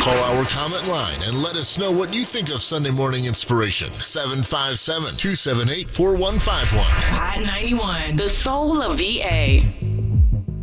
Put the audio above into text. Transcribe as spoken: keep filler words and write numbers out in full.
Call our comment line and let us know what you think of Sunday Morning Inspiration. seven five seven, two seven eight, four one five one. Hot ninety-one, the soul of V A.